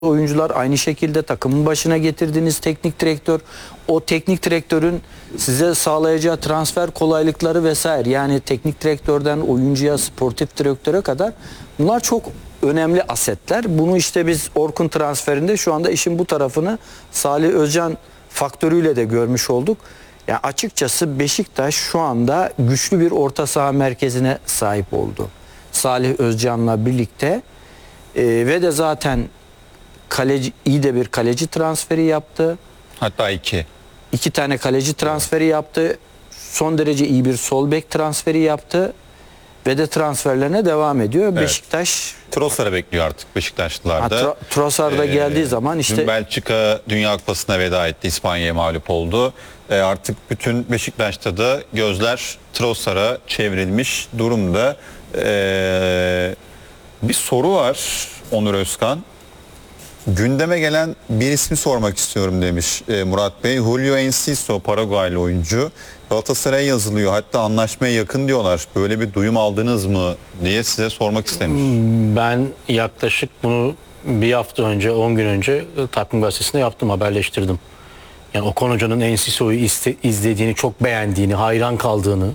oyuncular, aynı şekilde takımın başına getirdiğiniz teknik direktör, o teknik direktörün size sağlayacağı transfer kolaylıkları vesaire, yani teknik direktörden oyuncuya, sportif direktöre kadar bunlar çok önemli asetler. Bunu işte biz Orkun transferinde şu anda işin bu tarafını Salih Özcan faktörüyle de görmüş olduk. Yani açıkçası Beşiktaş şu anda güçlü bir orta saha merkezine sahip oldu. Salih Özcan'la birlikte ve de zaten kaleci, iyi de bir kaleci transferi yaptı. Hatta iki. İki tane kaleci transferi yaptı. Son derece iyi bir sol bek transferi yaptı. Ve de transferlerine devam ediyor. Evet. Beşiktaş... Trossard'ı bekliyor artık Beşiktaşlılarda. Trossard da geldiği zaman işte... Dün Belçika Dünya Kupası'na veda etti. İspanya'ya mağlup oldu. Artık bütün Beşiktaş'ta da gözler Trossard'a çevrilmiş durumda. Bir soru var Onur Özkan. Gündeme gelen bir ismi sormak istiyorum demiş Murat Bey. Julio Enciso, Paraguaylı oyuncu. Galatasaray'a yazılıyor. Hatta anlaşmaya yakın diyorlar. Böyle bir duyum aldınız mı diye size sormak istemiş. Ben yaklaşık bunu bir hafta önce, 10 gün önce Takvim Gazetesi'nde yaptım, haberleştirdim. Yani Okan Hoca'nın Enciso'yu izlediğini, çok beğendiğini, hayran kaldığını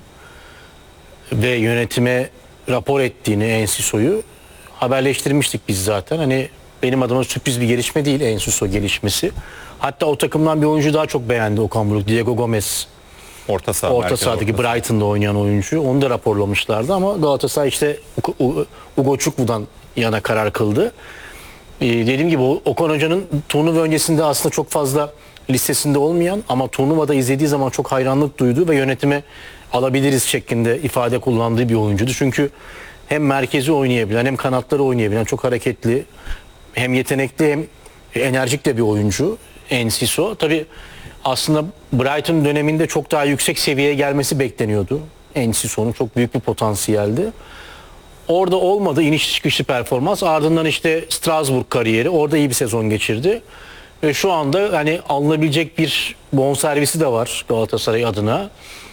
ve yönetime rapor ettiğini, Enciso'yu haberleştirmiştik biz zaten. Hani benim adıma sürpriz bir gelişme değil Enciso gelişmesi. Hatta o takımdan bir oyuncu daha çok beğendi Okan Buruk, Diego Gomez. Orta sahadaki Brighton'da oynayan oyuncu. Onu da raporlamışlardı ama Galatasaray işte Ugo Çukbu'dan yana karar kıldı. Dediğim gibi Okan Hoca'nın turnuva öncesinde aslında çok fazla listesinde olmayan ama turnuvada izlediği zaman çok hayranlık duyduğu ve yönetime alabiliriz şeklinde ifade kullandığı bir oyuncuydu. Çünkü hem merkezi oynayabilen hem kanatları oynayabilen, çok hareketli, hem yetenekli hem enerjik de bir oyuncu Enciso. Tabii aslında Brighton döneminde çok daha yüksek seviyeye gelmesi bekleniyordu. Enciso'nun çok büyük bir potansiyeldi. Orada olmadı, iniş çıkışlı performans. Ardından işte Strasbourg kariyeri. Orada iyi bir sezon geçirdi. Ve şu anda hani alınabilecek bir bonservisi de var Galatasaray adına.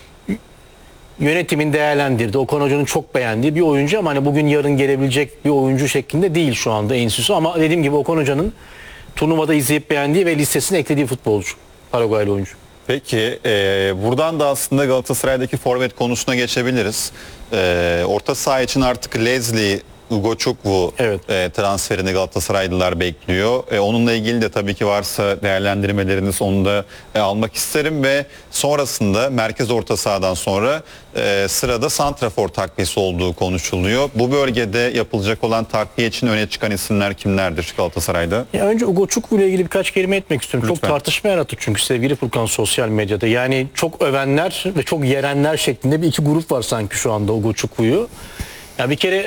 Yönetimin değerlendirdi. Okan Hoca'nın çok beğendiği bir oyuncu ama hani bugün yarın gelebilecek bir oyuncu şeklinde değil şu anda Enciso. Ama dediğim gibi Okan Hoca'nın turnuvada izleyip beğendiği ve listesine eklediği futbolcu. Paraguaylı oyuncu. Peki buradan da aslında Galatasaray'daki forvet konusuna geçebiliriz. Orta saha için artık Leslie Ugochukwu transferini Galatasaraylılar bekliyor. Onunla ilgili de tabii ki varsa değerlendirmeleriniz, onu da almak isterim ve sonrasında merkez orta sahadan sonra sırada santrafor takviyesi olduğu konuşuluyor. Bu bölgede yapılacak olan takviye için öne çıkan isimler kimlerdir Galatasaray'da? Ya önce Ugochukwu ile ilgili birkaç kelime etmek istiyorum. Lütfen. Çok tartışma yarattı çünkü sevgili Furkan sosyal medyada. Yani çok övenler ve çok yerenler şeklinde bir iki grup var sanki şu anda Ugochukwu'yu. Ya bir kere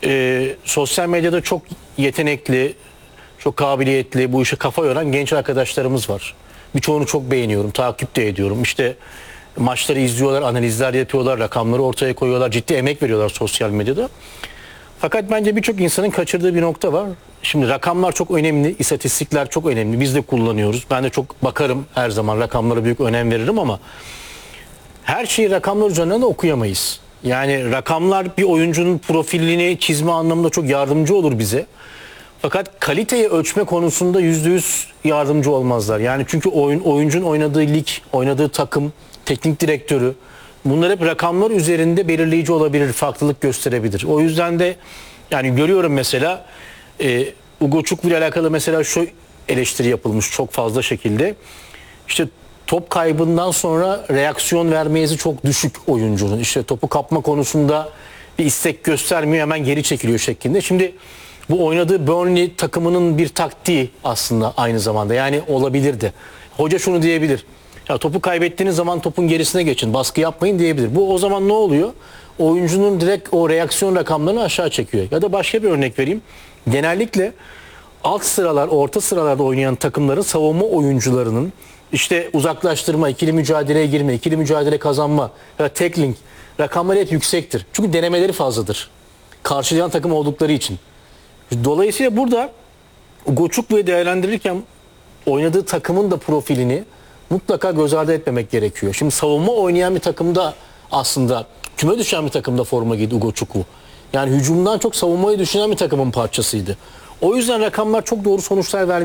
sosyal medyada çok yetenekli, çok kabiliyetli, bu işe kafa yoran genç arkadaşlarımız var. Birçoğunu çok beğeniyorum, takip de ediyorum. İşte maçları izliyorlar, analizler yapıyorlar, rakamları ortaya koyuyorlar, ciddi emek veriyorlar sosyal medyada. Fakat bence birçok insanın kaçırdığı bir nokta var. Şimdi rakamlar çok önemli, istatistikler çok önemli. Biz de kullanıyoruz. Ben de çok bakarım her zaman, rakamlara büyük önem veririm ama her şeyi rakamlar üzerinden de okuyamayız. Yani rakamlar bir oyuncunun profilini çizme anlamında çok yardımcı olur bize. Fakat kaliteyi ölçme konusunda %100 yardımcı olmazlar. Yani çünkü oyuncunun oynadığı lig, oynadığı takım, teknik direktörü, bunlar hep rakamlar üzerinde belirleyici olabilir, farklılık gösterebilir. O yüzden de yani görüyorum mesela Ugochukwu ile alakalı mesela şu eleştiri yapılmış çok fazla şekilde. İşte top kaybından sonra reaksiyon verme hızı çok düşük oyuncunun. İşte topu kapma konusunda bir istek göstermiyor, hemen geri çekiliyor şeklinde. Şimdi bu oynadığı Burnley takımının bir taktiği aslında aynı zamanda. Yani olabilirdi. Hoca şunu diyebilir. Ya topu kaybettiğiniz zaman topun gerisine geçin, baskı yapmayın diyebilir. Bu o zaman ne oluyor? Oyuncunun direkt o reaksiyon rakamlarını aşağı çekiyor. Ya da başka bir örnek vereyim. Genellikle alt sıralar, orta sıralarda oynayan takımların savunma oyuncularının işte uzaklaştırma, ikili mücadeleye girme, ikili mücadele kazanma ya tackling rakamları hep yüksektir. Çünkü denemeleri fazladır. Karşılayan takım oldukları için. Dolayısıyla burada Ugochukwu değerlendirirken oynadığı takımın da profilini mutlaka göz ardı etmemek gerekiyor. Şimdi savunma oynayan bir takımda aslında küme düşen bir takımda forma giydi Ugochukwu. Yani hücumdan çok savunmayı düşünen bir takımın parçasıydı. O yüzden rakamlar çok doğru sonuçlar vermiyor.